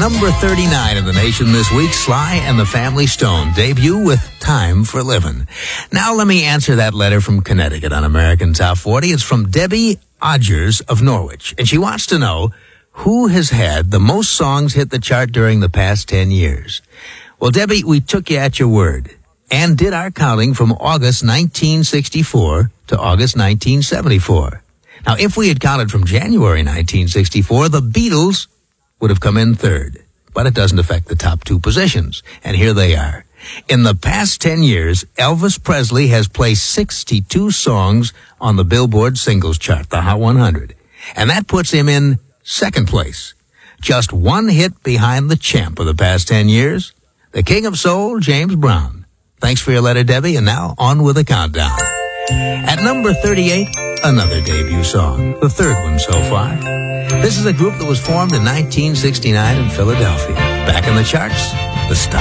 number 39 in the nation this week, Sly and the Family Stone debut with Time for Living. Now let me answer that letter from Connecticut on American Top 40. It's from Debbie Odgers of Norwich, and she wants to know who has had the most songs hit the chart during the past 10 years. Well, Debbie, we took you at your word and did our counting from August 1964 to August 1974. Now, if we had counted from January 1964, the Beatles would have come in third, but it doesn't affect the top two positions. And here they are. In the past 10 years, Elvis Presley has placed 62 songs on the Billboard Singles Chart, the Hot 100. And that puts him in second place. Just one hit behind the champ of the past 10 years, the King of Soul, James Brown. Thanks for your letter, Debbie, and now on with the countdown. At number 38, another debut song, the third one so far. This is a group that was formed in 1969 in Philadelphia. Back in the charts, The Stars.